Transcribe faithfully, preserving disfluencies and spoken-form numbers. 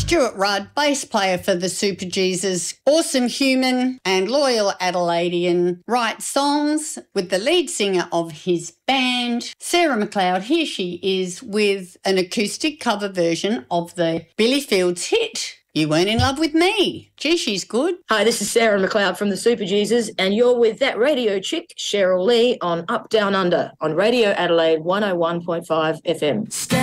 Stuart Rudd, bass player for the Super Jesus, awesome human and loyal Adelaidean, writes songs with the lead singer of his band, Sarah McLeod. Here she is with an acoustic cover version of the Billy Fields hit, You Weren't in Love with Me. Gee, she's good. Hi, this is Sarah McLeod from the Super Jesus, and you're with that radio chick, Cheryl Lee, on Up Down Under on Radio Adelaide one oh one point five F M.